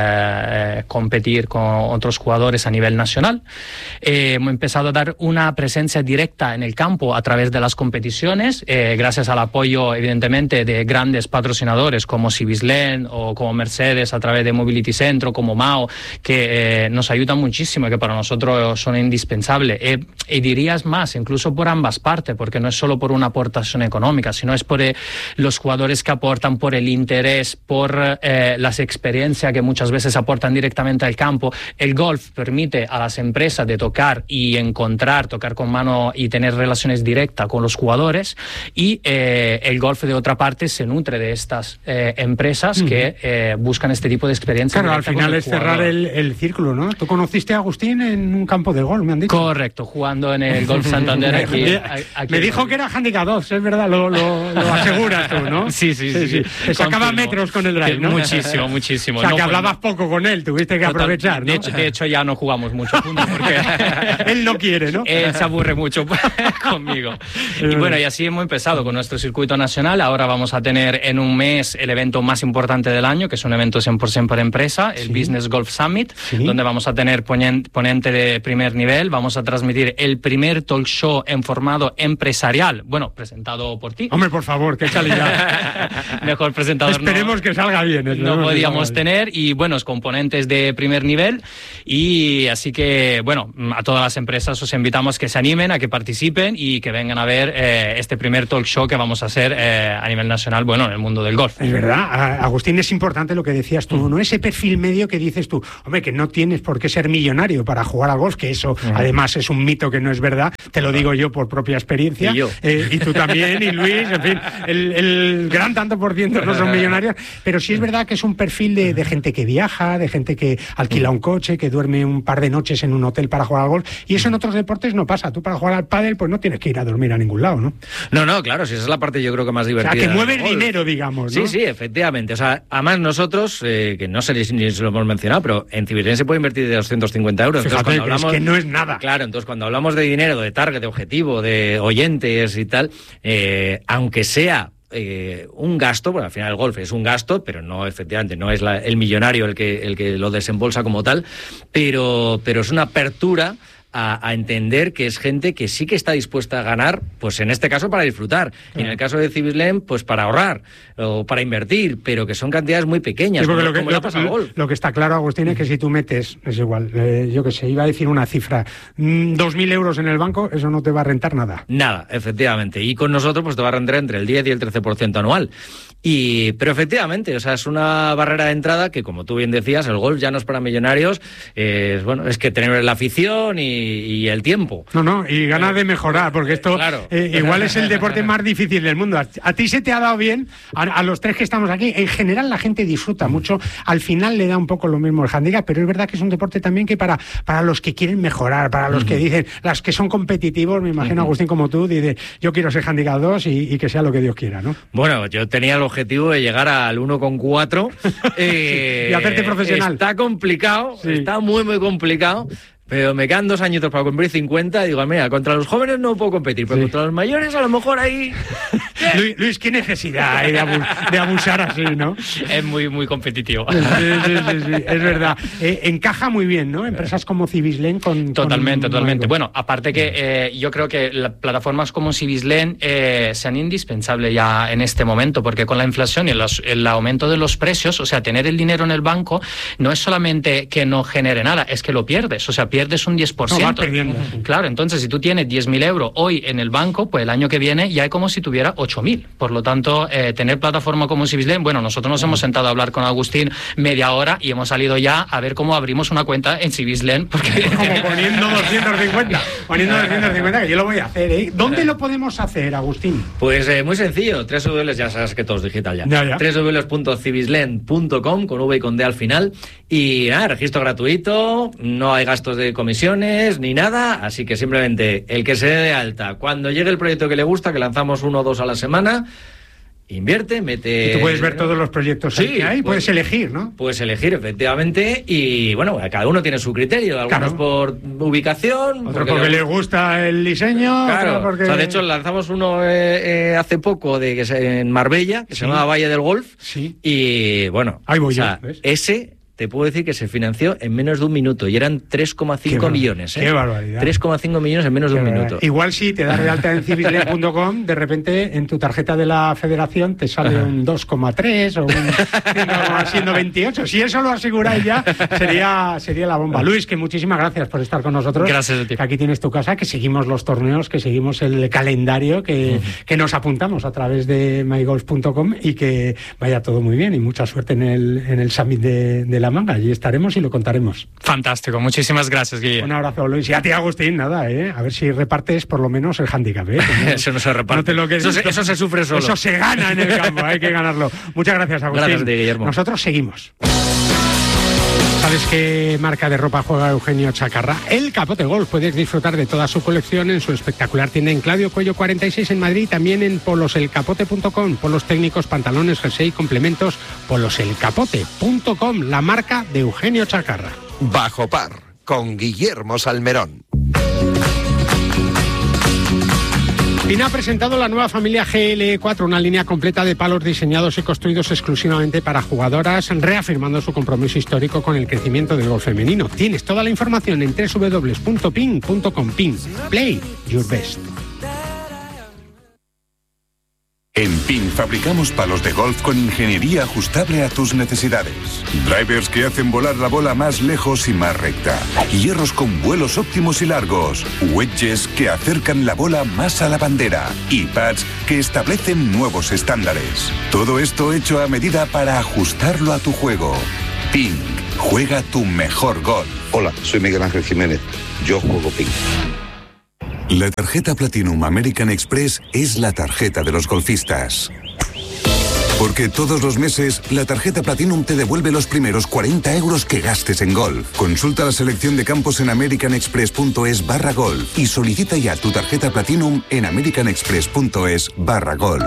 eh, competir con otros jugadores a nivel nacional. Eh, hemos empezado a dar una presencia directa en el campo a través de las competiciones, eh, gracias al apoyo, evidentemente, de grandes patrocinadores como Cibislen o como Mercedes a través de Mobility Centro, como Mao, que eh, nos ayudan muchísimo y que para nosotros son indispensables. Eh, y dirías más, incluso por ambas partes, porque no es solo por una aportación económica, sino es por eh, los jugadores que aportan, por el interés, por eh, las experiencias que muchas veces aportan directamente al campo. El golf permite a las empresas de tocar y encontrar encontrar, tocar con mano y tener relaciones directas con los jugadores. Y eh, el golf, de otra parte, se nutre de estas eh, empresas uh-huh. que eh, buscan este tipo de experiencia. Claro, al final es jugador. cerrar el, el círculo, ¿no? Tú conociste a Agustín en un campo de golf, me han dicho. Correcto, jugando en el Golf Santander aquí. aquí me dijo que era handicap dos, es verdad, lo, lo, lo aseguras tú, ¿no? Sí, sí, sí. sí, sí. Te sacaba metros con el drive, ¿no? Muchísimo, muchísimo. O sea, no, que hablabas pues, poco con él, tuviste que total, aprovechar, ¿no? De hecho, de hecho, ya no jugamos mucho juntos porque... él no quiere, ¿no? Él se aburre mucho conmigo. Y bueno, y así hemos empezado con nuestro circuito nacional. Ahora vamos a tener en un mes el evento más importante del año, que es un evento cien por ciento para empresa, el sí. Business Golf Summit, sí. donde vamos a tener ponente de primer nivel, vamos a transmitir el primer talk show en formato empresarial, bueno, presentado por ti. Hombre, por favor, qué calidad. Mejor presentador. Esperemos no, que salga bien. No podíamos tener, y buenos componentes de primer nivel, y así que, bueno, a todas las empresas os invitamos que se animen, a que participen y que vengan a ver eh, este primer talk show que vamos a hacer eh, a nivel nacional, bueno, en el mundo del golf. Es verdad, Agustín, es importante lo que decías tú, ¿no? Ese perfil medio que dices tú, hombre, que no tienes por qué ser millonario para jugar al golf, que eso uh-huh. además es un mito que no es verdad, te lo digo yo por propia experiencia, y, yo. Eh, y tú también, y Luis, en fin, el, el gran tanto por ciento no son millonarios, pero sí es verdad que es un perfil de, de gente que viaja, de gente que alquila un coche, que duerme un par de noches en un hotel para jugar al golf, y eso en otros deportes no pasa. Tú para jugar al pádel pues no tienes que ir a dormir a ningún lado, ¿no? No, no, claro, si esa es la parte yo creo que más divertida. O sea, que mueve dinero, digamos, ¿no? Sí, sí, efectivamente. O sea, además nosotros, eh, que no sé si lo hemos mencionado, pero en Civilén se puede invertir de doscientos cincuenta euros. Fíjate, entonces, cuando hablamos, es que no es nada. Claro, entonces cuando hablamos de dinero, de target, de objetivo, de oyentes y tal, eh, aunque sea Eh, un gasto, bueno, al final el golf es un gasto, pero no, efectivamente, no es la, el millonario el que, el que lo desembolsa como tal, pero, pero es una apertura A, a entender que es gente que sí que está dispuesta a ganar, pues en este caso para disfrutar, y en el caso de Civislem, pues para ahorrar o para invertir, pero que son cantidades muy pequeñas. Sí, porque lo, que, como lo, lo, lo que está claro, Agustín, es que si tú metes, es igual, eh, yo que sé, iba a decir una cifra, dos mil euros en el banco, eso no te va a rentar nada. Nada, efectivamente, y con nosotros pues te va a rentar entre el diez y el trece por ciento anual. Y, pero efectivamente, o sea, es una barrera de entrada que, como tú bien decías, el golf ya no es para millonarios, eh, bueno, es que tener la afición y y el tiempo. No, no, y ganas de mejorar, porque esto claro. eh, igual es el deporte más difícil del mundo. A, a ti se te ha dado bien, a, a los tres que estamos aquí, en general la gente disfruta mucho, al final le da un poco lo mismo el handicap, pero es verdad que es un deporte también que para, para los que quieren mejorar, para los uh-huh. que dicen, las que son competitivos, me imagino, uh-huh. Agustín, como tú, dice, yo quiero ser handicap dos y, y que sea lo que Dios quiera, ¿no? Bueno, yo tenía el objetivo de llegar al uno coma cuatro eh, y hacerte profesional. Está complicado, sí. está muy, muy complicado. Pero me quedan dos añitos para cumplir cincuenta y digo, mira, contra los jóvenes no puedo competir, pero sí. contra los mayores a lo mejor ahí... Luis, Luis, qué necesidad hay de, abus- de abusar así, ¿no? Es muy, muy competitivo. Sí, sí, sí, sí, es verdad. Eh, encaja muy bien, ¿no? Empresas como Civislén con... Totalmente, con... totalmente. Bueno, aparte que eh, yo creo que las plataformas como Civislén eh, sean indispensables ya en este momento, porque con la inflación y los, el aumento de los precios, o sea, tener el dinero en el banco no es solamente que no genere nada, es que lo pierdes, o sea, pierdes un diez por ciento. No, vas perdiendo. Claro, entonces si tú tienes diez mil euros hoy en el banco, pues el año que viene ya es como si tuviera ocho mil. Por lo tanto, eh, tener plataforma como Civislén, bueno, nosotros nos hemos sentado a hablar con Agustín media hora y hemos salido ya a ver cómo abrimos una cuenta en Civislén. Porque... Como poniendo doscientos cincuenta, poniendo doscientos cincuenta, que yo lo voy a hacer, ¿eh? ¿Dónde lo podemos hacer, Agustín? Pues eh, muy sencillo, doble u doble u doble u, ya sabes que todo es digital ya, ya, ya. doble u doble u doble u punto civislén punto com, con V y con D al final, y nada, registro gratuito, no hay gastos de comisiones ni nada, así que simplemente el que se dé de alta, cuando llegue el proyecto que le gusta, que lanzamos uno o dos a la semana, invierte, mete... Y tú puedes ver todos los proyectos sí, que hay, puedes, puedes elegir, ¿no? Puedes elegir, efectivamente, y bueno, cada uno tiene su criterio, algunos claro. por ubicación... Otro porque, porque les gusta el diseño, claro. otro porque... O sea, de hecho, lanzamos uno eh, eh, hace poco de que se, en Marbella, que sí. se llamaba Valle del Golf, sí. y bueno, ahí voy o sea, yo, ¿ves? ese... te puedo decir que se financió en menos de un minuto y eran tres coma cinco millones. ¿eh? ¡Qué barbaridad! tres coma cinco millones en menos qué de un barbaridad. minuto. Igual si te das de alta en civislén punto com, de repente en tu tarjeta de la federación te sale un dos coma tres o un cinco coma veintiocho. Si eso lo aseguráis ya, sería, sería la bomba. Luis, que muchísimas gracias por estar con nosotros. Gracias a ti. Que aquí tienes tu casa, que seguimos los torneos, que seguimos el calendario, que, uh-huh. que nos apuntamos a través de my golf punto com y que vaya todo muy bien y mucha suerte en el, en el Summit de, de la la manga. Allí estaremos y lo contaremos. Fantástico, muchísimas gracias, Guille. Un abrazo, Luis. Y a ti, Agustín, nada, ¿eh? A ver si repartes por lo menos el hándicap, ¿eh? No, eso no se reparte. No te lo eso, se, eso se sufre solo. Eso se gana en el campo, hay que ganarlo. Muchas gracias, Agustín. Gracias, de Guillermo. Nosotros seguimos. ¿Sabes qué marca de ropa juega Eugenio Chacarra? El Capote Golf. Puedes disfrutar de toda su colección en su espectacular tienda en Claudio Cuello cuarenta y seis en Madrid, también en poloselcapote punto com. Polos técnicos, pantalones, jersey, complementos. poloselcapote punto com, la marca de Eugenio Chacarra. Bajo Par, con Guillermo Salmerón. Pin ha presentado la nueva familia G L E cuatro, una línea completa de palos diseñados y construidos exclusivamente para jugadoras, reafirmando su compromiso histórico con el crecimiento del golf femenino. Tienes toda la información en doble u doble u doble u punto pin punto com. Pin, play your best. En Pin fabricamos palos de golf con ingeniería ajustable a tus necesidades. Drivers que hacen volar la bola más lejos y más recta. Hierros con vuelos óptimos y largos. Wedges que acercan la bola más a la bandera. Y pads que establecen nuevos estándares. Todo esto hecho a medida para ajustarlo a tu juego. Pin, juega tu mejor golf. Hola, soy Miguel Ángel Jiménez. Yo juego Pin. La tarjeta Platinum American Express es la tarjeta de los golfistas. Porque todos los meses, la tarjeta Platinum te devuelve los primeros cuarenta euros que gastes en golf. Consulta la selección de campos en americanexpress.es barra golf y solicita ya tu tarjeta Platinum en americanexpress.es barra golf.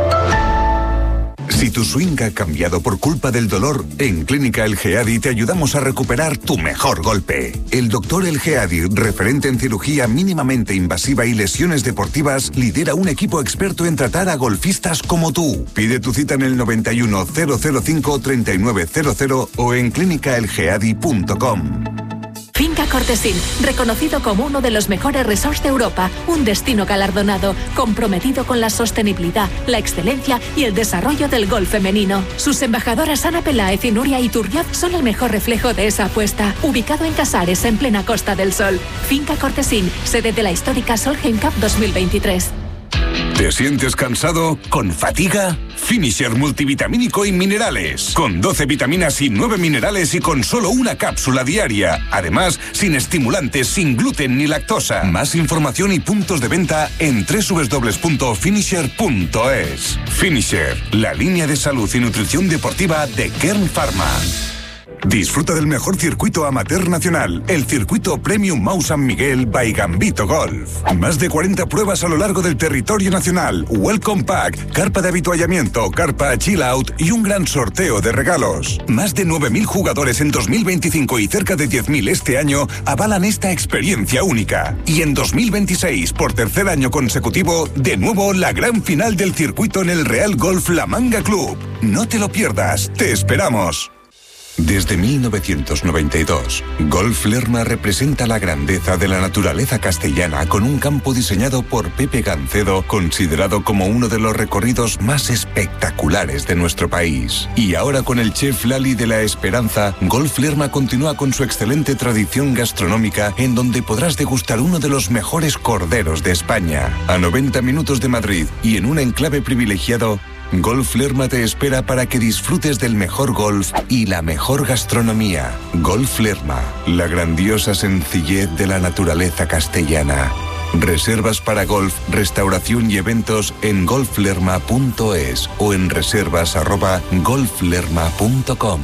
Si tu swing ha cambiado por culpa del dolor, en Clínica El Geadi te ayudamos a recuperar tu mejor golpe. El doctor El Geadi, referente en cirugía mínimamente invasiva y lesiones deportivas, lidera un equipo experto en tratar a golfistas como tú. Pide tu cita en el noventa y uno, cero cero cinco, treinta y nueve cero cero o en clínica el geadi punto com. Finca Cortesín, reconocido como uno de los mejores resorts de Europa, un destino galardonado, comprometido con la sostenibilidad, la excelencia y el desarrollo del golf femenino. Sus embajadoras Ana Peláez y Nuria Iturrioz son el mejor reflejo de esa apuesta. Ubicado en Casares, en plena Costa del Sol. Finca Cortesín, sede de la histórica Solheim Cup dos mil veintitrés. ¿Te sientes cansado? ¿Con fatiga? Finisher multivitamínico y minerales. Con doce vitaminas y nueve minerales y con solo una cápsula diaria. Además, sin estimulantes, sin gluten ni lactosa. Más información y puntos de venta en doble u doble u doble u punto finisher punto es. Finisher, la línea de salud y nutrición deportiva de Kern Pharma. Disfruta del mejor circuito amateur nacional, el circuito Premium Mau San Miguel by Gambito Golf. Más de cuarenta pruebas a lo largo del territorio nacional, Welcome Pack, carpa de habituallamiento, carpa Chill Out y un gran sorteo de regalos. Más de nueve mil jugadores en dos mil veinticinco y cerca de diez mil este año avalan esta experiencia única. Y en dos mil veintiséis, por tercer año consecutivo, de nuevo la gran final del circuito en el Real Golf La Manga Club. No te lo pierdas, te esperamos. Desde mil novecientos noventa y dos, Golf Lerma representa la grandeza de la naturaleza castellana con un campo diseñado por Pepe Gancedo, considerado como uno de los recorridos más espectaculares de nuestro país. Y ahora con el chef Lali de la Esperanza, Golf Lerma continúa con su excelente tradición gastronómica en donde podrás degustar uno de los mejores corderos de España. A noventa minutos de Madrid y en un enclave privilegiado, Golf Lerma te espera para que disfrutes del mejor golf y la mejor gastronomía. Golf Lerma, la grandiosa sencillez de la naturaleza castellana. Reservas para golf, restauración y eventos en golf lerma punto es o en reservas arroba golf lerma punto com.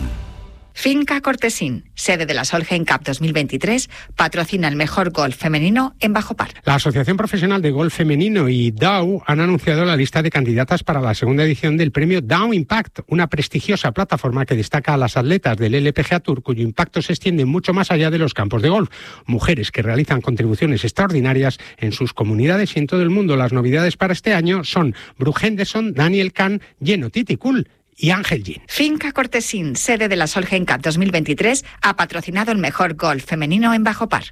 Finca Cortesín, sede de la Solheim Cup dos mil veintitrés, patrocina el mejor golf femenino en Bajo Par. La Asociación Profesional de Golf Femenino y Dow han anunciado la lista de candidatas para la segunda edición del premio Dow Impact, una prestigiosa plataforma que destaca a las atletas del L P G A Tour, cuyo impacto se extiende mucho más allá de los campos de golf. Mujeres que realizan contribuciones extraordinarias en sus comunidades y en todo el mundo. Las novedades para este año son Brooke Henderson, Daniel Kahn, Jenno Titicul y Ángel Gin. Finca Cortesín, sede de la Solheim Cup dos mil veintitrés, ha patrocinado el mejor golf femenino en Bajo Par.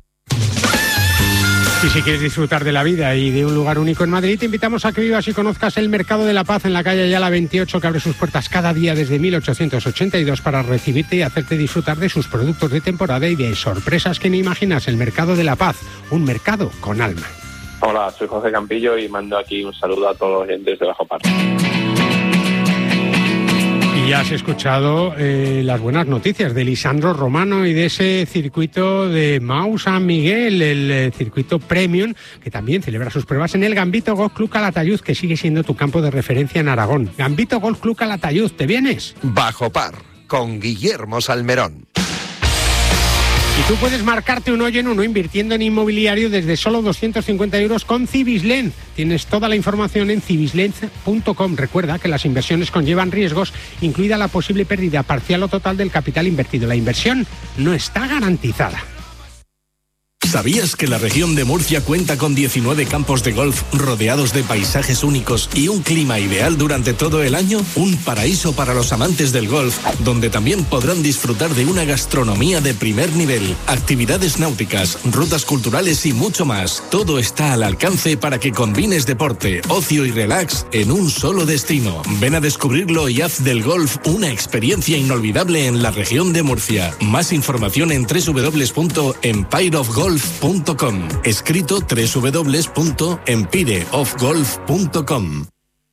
Y si quieres disfrutar de la vida y de un lugar único en Madrid, te invitamos a que vivas y conozcas el Mercado de la Paz en la calle Ayala veintiocho, que abre sus puertas cada día desde mil ochocientos ochenta y dos para recibirte y hacerte disfrutar de sus productos de temporada y de sorpresas que ni imaginas. El Mercado de la Paz, un mercado con alma. Hola, soy José Campillo y mando aquí un saludo a todos los oyentes de Bajo Par. Y Y has escuchado eh, las buenas noticias de Lisandro Romano y de ese circuito de Mau San Miguel, el eh, circuito Premium, que también celebra sus pruebas en el Gambito Golf Club Calatayud, que sigue siendo tu campo de referencia en Aragón. Gambito Golf Club Calatayud, ¿te vienes? Bajo par, con Guillermo Salmerón. Y tú puedes marcarte un hoyo en uno invirtiendo en inmobiliario desde solo doscientos cincuenta euros con Civislend. Tienes toda la información en civislend punto com. Recuerda que las inversiones conllevan riesgos, incluida la posible pérdida parcial o total del capital invertido. La inversión no está garantizada. ¿Sabías que la región de Murcia cuenta con diecinueve campos de golf rodeados de paisajes únicos y un clima ideal durante todo el año? Un paraíso para los amantes del golf, donde también podrán disfrutar de una gastronomía de primer nivel, actividades náuticas, rutas culturales y mucho más. Todo está al alcance para que combines deporte, ocio y relax en un solo destino. Ven a descubrirlo y haz del golf una experiencia inolvidable en la región de Murcia. Más información en doble u doble u doble u punto empire of golf punto com, escrito doble u doble u doble u punto empire of golf punto com.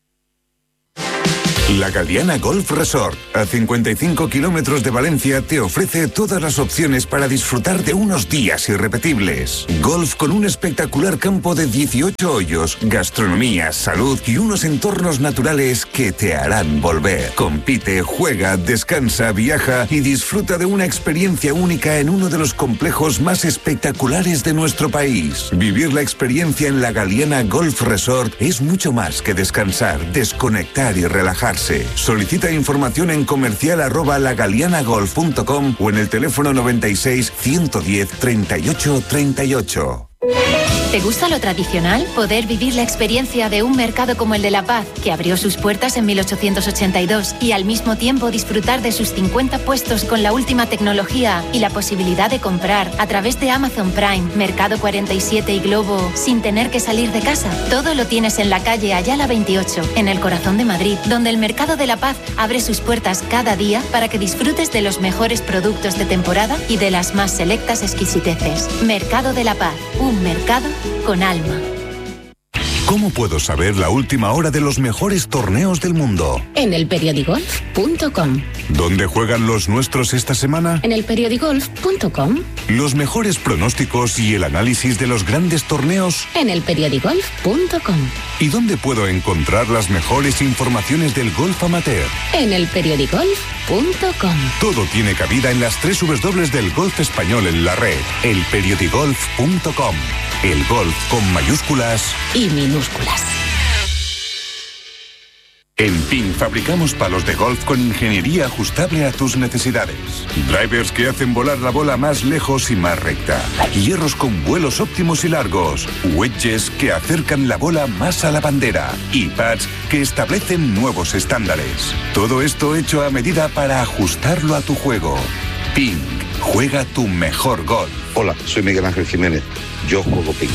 La Galiana Golf Resort, a cincuenta y cinco kilómetros de Valencia, te ofrece todas las opciones para disfrutar de unos días irrepetibles. Golf con un espectacular campo de dieciocho hoyos, gastronomía, salud y unos entornos naturales que te harán volver. Compite, juega, descansa, viaja y disfruta de una experiencia única en uno de los complejos más espectaculares de nuestro país. Vivir la experiencia en la Galiana Golf Resort es mucho más que descansar, desconectar y relajarse. Solicita información en comercial arroba lagalianagolf punto com o en el teléfono noventa y seis, ciento diez, treinta y ocho, treinta y ocho. ¿Te gusta lo tradicional? Poder vivir la experiencia de un mercado como el de La Paz, que abrió sus puertas en mil ochocientos ochenta y dos, y al mismo tiempo disfrutar de sus cincuenta puestos con la última tecnología y la posibilidad de comprar a través de Amazon Prime, Mercado cuarenta y siete y Globo sin tener que salir de casa. Todo lo tienes en la calle Ayala veintiocho, en el corazón de Madrid, donde el Mercado de La Paz abre sus puertas cada día para que disfrutes de los mejores productos de temporada y de las más selectas exquisiteces. Mercado de La Paz, un mercado con alma. ¿Cómo puedo saber la última hora de los mejores torneos del mundo? En el periodigolf punto com. ¿Dónde juegan los nuestros esta semana? En el periodigolf punto com. Los mejores pronósticos y el análisis de los grandes torneos. En el periodigolf punto com. ¿Y dónde puedo encontrar las mejores informaciones del golf amateur? En el periodigolf punto com. Todo tiene cabida en las tres W del golf español en la red. el periodigolf punto com. El golf con mayúsculas y minúsculas. En Ping fabricamos palos de golf con ingeniería ajustable a tus necesidades. Drivers que hacen volar la bola más lejos y más recta. Hierros con vuelos óptimos y largos. Wedges que acercan la bola más a la bandera. Y pads que establecen nuevos estándares. Todo esto hecho a medida para ajustarlo a tu juego. Ping. Juega tu mejor golf. Hola, soy Miguel Ángel Jiménez. Yo juego Ping.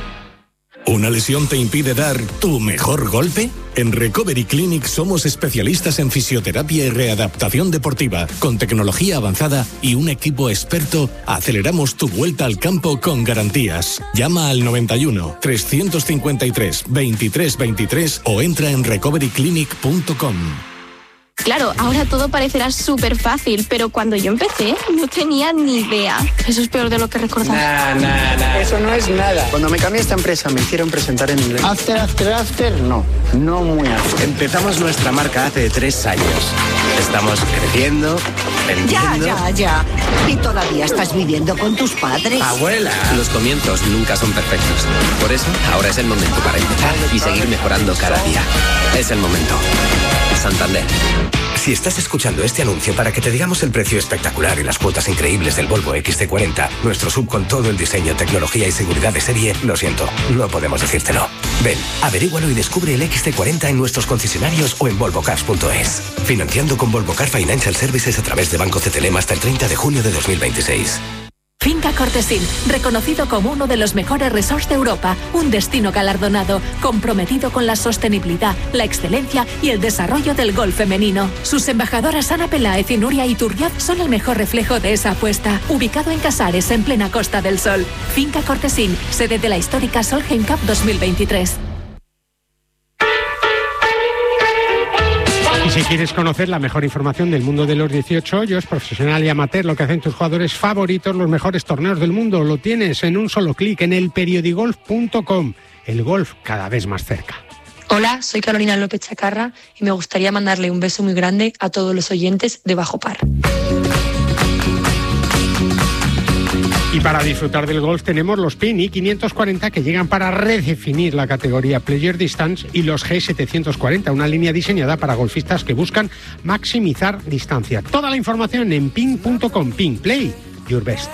¿Una lesión te impide dar tu mejor golpe? En Recovery Clinic somos especialistas en fisioterapia y readaptación deportiva. Con tecnología avanzada y un equipo experto, aceleramos tu vuelta al campo con garantías. Llama al noventa y uno, trescientos cincuenta y tres, veintitrés veintitrés o entra en recovery clinic punto com. Claro, ahora todo parecerá súper fácil, pero cuando yo empecé no tenía ni idea. Eso es peor de lo que recordaba. Nah, nah, nah. Eso no es nada. Cuando me cambié a esta empresa me hicieron presentar en inglés. After, after, after, no. No muy after. Empezamos nuestra marca hace tres años. Estamos creciendo, vendiendo... Ya, ya, ya. ¿Y todavía estás viviendo con tus padres? ¡Abuela! Los comienzos nunca son perfectos. Por eso, ahora es el momento para empezar y seguir mejorando cada día. Es el momento. Santander. Si estás escuchando este anuncio para que te digamos el precio espectacular y las cuotas increíbles del Volvo equis ce cuarenta, nuestro sub con todo el diseño, tecnología y seguridad de serie, lo siento, no podemos decírtelo. Ven, averígualo y descubre el equis ce cuarenta en nuestros concesionarios o en volvo cars punto es. Financiando con Volvo Car Financial Services a través de Banco C T L M hasta el treinta de junio de dos mil veintiséis. Finca Cortesín, reconocido como uno de los mejores resorts de Europa, un destino galardonado, comprometido con la sostenibilidad, la excelencia y el desarrollo del golf femenino. Sus embajadoras Ana Peláez y Nuria Iturrioz son el mejor reflejo de esa apuesta. Ubicado en Casares, en plena Costa del Sol. Finca Cortesín, sede de la histórica Solheim Cup dos mil veintitrés. Y si quieres conocer la mejor información del mundo de los dieciocho hoyos, profesional y amateur, lo que hacen tus jugadores favoritos, los mejores torneos del mundo, lo tienes en un solo clic en el periodigolf punto com. El golf cada vez más cerca. Hola, soy Carolina López Chacarra y me gustaría mandarle un beso muy grande a todos los oyentes de Bajo Par. Y para disfrutar del golf tenemos los P I N I quinientos cuarenta que llegan para redefinir la categoría Player Distance y los G setecientos cuarenta, una línea diseñada para golfistas que buscan maximizar distancia. Toda la información en ping punto com. Ping, play your best.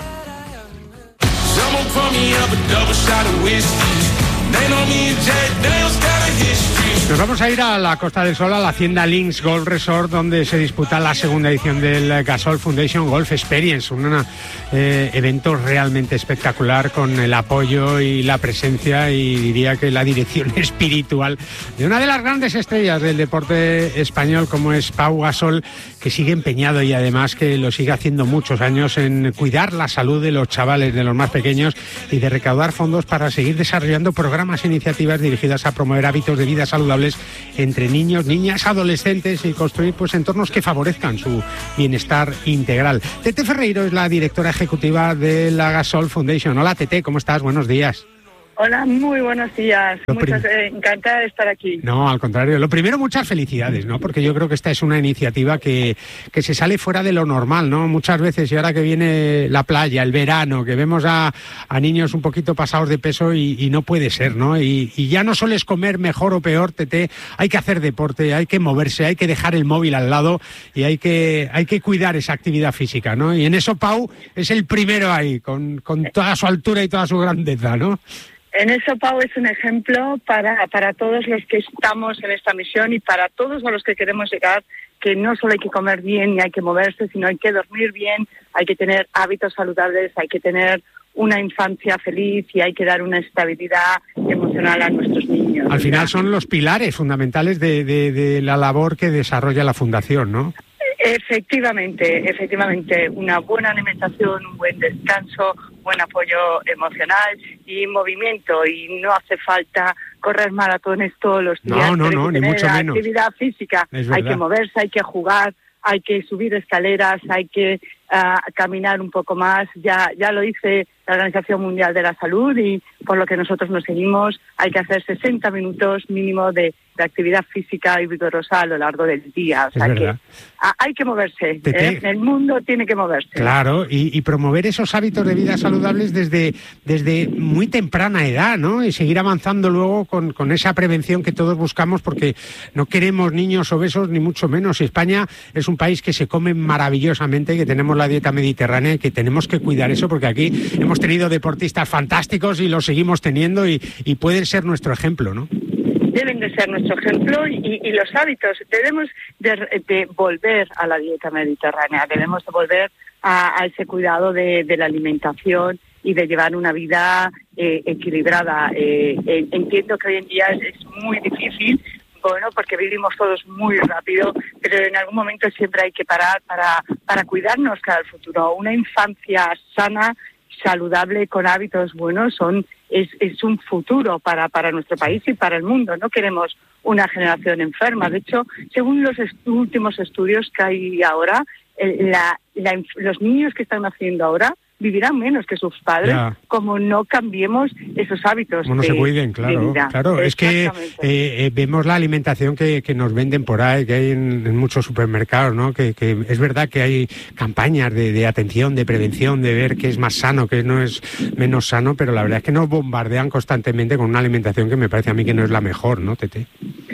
Nos vamos a ir a la Costa del Sol, a la Hacienda Links Golf Resort, donde se disputa la segunda edición del Gasol Foundation Golf Experience, un eh, evento realmente espectacular con el apoyo y la presencia y diría que la dirección espiritual de una de las grandes estrellas del deporte español como es Pau Gasol, que sigue empeñado y además que lo sigue haciendo muchos años en cuidar la salud de los chavales, de los más pequeños y de recaudar fondos para seguir desarrollando programas e iniciativas dirigidas a promover hábitos de vida saludables entre niños, niñas, adolescentes y construir pues entornos que favorezcan su bienestar integral. Tete Ferreiro es la directora ejecutiva de la Gasol Foundation. Hola Tete, ¿cómo estás? Buenos días. Hola, muy buenos días. Muchas, eh, encantada de estar aquí. No, al contrario. Lo primero, muchas felicidades, ¿no? Porque yo creo que esta es una iniciativa que, que se sale fuera de lo normal, ¿no? Muchas veces, y ahora que viene la playa, el verano, que vemos a, a niños un poquito pasados de peso y, y no puede ser, ¿no? Y, y ya no solo es comer mejor o peor, Tete, hay que hacer deporte, hay que moverse, hay que dejar el móvil al lado y hay que, hay que cuidar esa actividad física, ¿no? Y en eso Pau es el primero ahí, con, con toda su altura y toda su grandeza, ¿no? En eso Pau es un ejemplo para, para todos los que estamos en esta misión y para todos a los que queremos llegar, que no solo hay que comer bien y hay que moverse, sino hay que dormir bien, hay que tener hábitos saludables, hay que tener una infancia feliz y hay que dar una estabilidad emocional a nuestros niños. Al final son los pilares fundamentales de, de, de la labor que desarrolla la Fundación, ¿no? Efectivamente, efectivamente, una buena alimentación, un buen descanso, buen apoyo emocional y movimiento, y no hace falta correr maratones todos los días. No, no, no, ni mucho menos. Actividad física, hay que moverse, hay que jugar, hay que subir escaleras, hay que uh, caminar un poco más. Ya, ya lo dice la Organización Mundial de la Salud y por lo que nosotros nos seguimos, hay que hacer sesenta minutos mínimo de, de actividad física y vigorosa a lo largo del día. O sea que a, hay que moverse, ¿eh? El mundo tiene que moverse. Claro, y, y promover esos hábitos de vida saludables desde, desde muy temprana edad, ¿no? Y seguir avanzando luego con, con esa prevención que todos buscamos, porque no queremos niños obesos ni mucho menos. España es un país que se come maravillosamente, que tenemos la dieta mediterránea y que tenemos que cuidar eso, porque aquí hemos tenido deportistas fantásticos y los seguimos teniendo y, y pueden ser nuestro ejemplo, ¿no? Deben de ser nuestro ejemplo y, y los hábitos. Debemos de, de volver a la dieta mediterránea, debemos de volver a, a ese cuidado de, de la alimentación y de llevar una vida eh, equilibrada. Eh, eh, entiendo que hoy en día es, es muy difícil, bueno, porque vivimos todos muy rápido, pero en algún momento siempre hay que parar para, para cuidarnos para el futuro. Una infancia sana, saludable, con hábitos buenos, son es, es un futuro para, para nuestro país y para el mundo. No queremos una generación enferma. De hecho, según los est- últimos estudios que hay ahora, eh, la, la, los niños que están naciendo ahora vivirán menos que sus padres, ya, como no cambiemos esos hábitos. Como no de, se cuiden, claro. Claro, es que eh, eh, vemos la alimentación que, que nos venden por ahí, que hay en, en muchos supermercados, ¿no? Que, que es verdad que hay campañas de, de atención, de prevención, de ver qué es más sano, qué no es menos sano, pero la verdad es que nos bombardean constantemente con una alimentación que me parece a mí que no es la mejor, ¿no, Tete?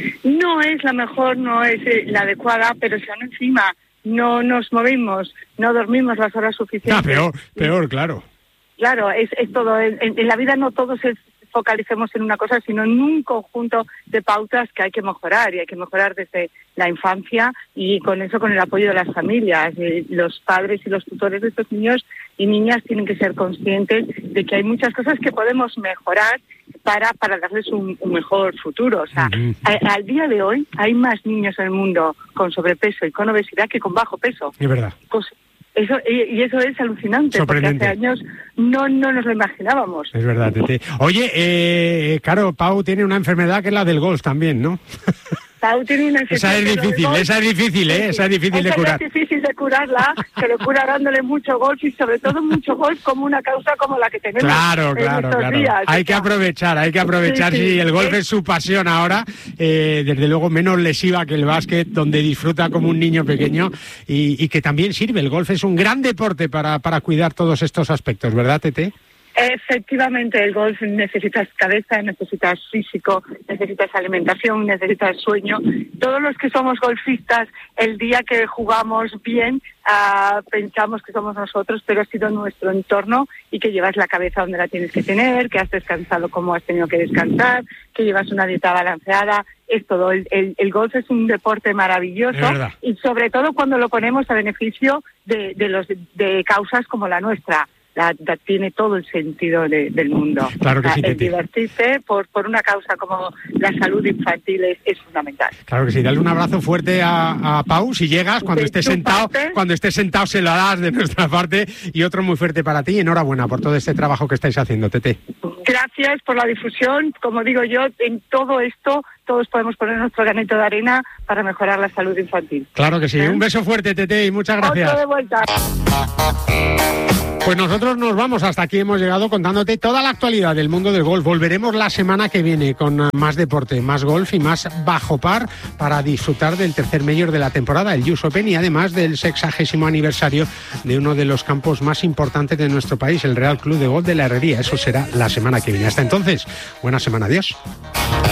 No es la mejor, no es eh, la adecuada, pero si aún encima no nos movimos, no dormimos las horas suficientes. Ah, peor, peor, claro. Claro, es, es todo. En, en la vida no todos se focalicemos en una cosa, sino en un conjunto de pautas que hay que mejorar, y hay que mejorar desde la infancia, y con eso, con el apoyo de las familias. Eh, los padres y los tutores de estos niños y niñas tienen que ser conscientes de que hay muchas cosas que podemos mejorar para, para darles un, un mejor futuro. O sea, uh-huh. a, al día de hoy hay más niños en el mundo con sobrepeso y con obesidad que con bajo peso. Es verdad. Pues eso, y, y eso es alucinante, porque hace años no, no nos lo imaginábamos. Es verdad, Tete. Oye, eh, claro, Pau tiene una enfermedad que es la del golf también, ¿no? Pau tiene una Esa es difícil, esa es difícil, ¿eh? Esa es difícil de curar. Es difícil de curarla, pero cura dándole mucho golf y sobre todo mucho golf como una causa como la que tenemos. Claro, claro, claro. Días. Hay que aprovechar, hay que aprovechar. Sí, sí. Si el golf es su pasión ahora, eh, desde luego menos lesiva que el básquet, donde disfruta como un niño pequeño y, y que también sirve. El golf es un gran deporte para, para cuidar todos estos aspectos, ¿verdad, Tete? Efectivamente, el golf necesitas cabeza, necesitas físico, necesitas alimentación, necesitas sueño. Todos los que somos golfistas, el día que jugamos bien, uh, pensamos que somos nosotros, pero ha sido nuestro entorno y que llevas la cabeza donde la tienes que tener, que has descansado como has tenido que descansar, que llevas una dieta balanceada. Es todo. El, el, el golf es un deporte maravilloso y sobre todo cuando lo ponemos a beneficio de, de, los, de causas como la nuestra. La, la, tiene todo el sentido de, del mundo. Claro que sí, el divertirse por, por una causa como la salud infantil es, es fundamental. Claro que sí, dale un abrazo fuerte a, a Pau si llegas, cuando estés sentado, parte. cuando estés sentado se lo das de nuestra parte, y otro muy fuerte para ti. Enhorabuena por todo este trabajo que estáis haciendo, Tete. Gracias por la difusión. Como digo yo, en todo esto todos podemos poner nuestro granito de arena para mejorar la salud infantil. Claro que sí. ¿Eh? Un beso fuerte, Tete, y muchas gracias. Otro de vuelta. Pues nosotros nos vamos, hasta aquí hemos llegado contándote toda la actualidad del mundo del golf. Volveremos la semana que viene con más deporte, más golf y más bajo par para disfrutar del tercer mayor de la temporada, el U S Open, y además del sexagésimo aniversario de uno de los campos más importantes de nuestro país, el Real Club de Golf de la Herrería. Eso será la semana que viene. Hasta entonces, buena semana, adiós.